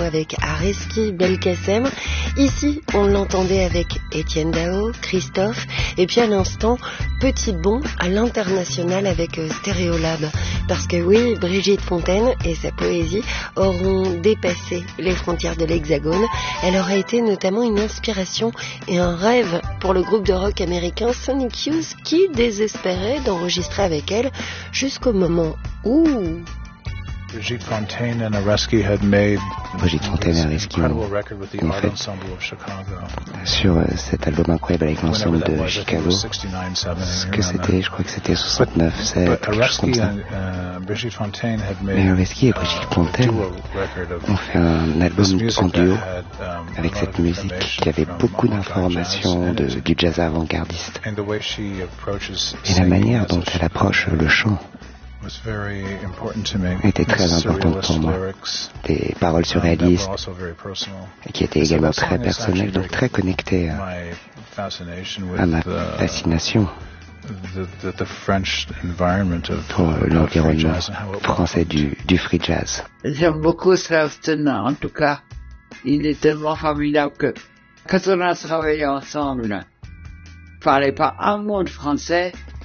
avec Arezki Belkacem. Ici, on l'entendait avec Étienne Dao, Christophe, et puis à l'instant, petit bond à l'international avec Stéréolab. Parce que oui, Brigitte Fontaine et sa poésie auront dépassé les frontières de l'Hexagone. Elle aurait été notamment une inspiration et un rêve pour le groupe de rock américain Sonic Youth qui désespérait d'enregistrer avec elle jusqu'au moment où... Brigitte Fontaine et Arezki ont fait sur cet album incroyable avec l'ensemble de Chicago. Ce que c'était, je crois que c'était 69, c'est quelque chose comme ça. Mais Arezki et Brigitte Fontaine ont fait un album en duo avec cette musique qui avait beaucoup d'informations du jazz avant-gardiste. Et la manière dont elle approche le chant était très importante pour moi. Des paroles surréalistes et qui étaient également très personnelles, donc très connectées à ma fascination pour l'environnement français du free jazz. J'aime beaucoup Slavston, en tout cas. Il est tellement formidable que quand on a travaillé ensemble, il ne parlait pas un mot de français.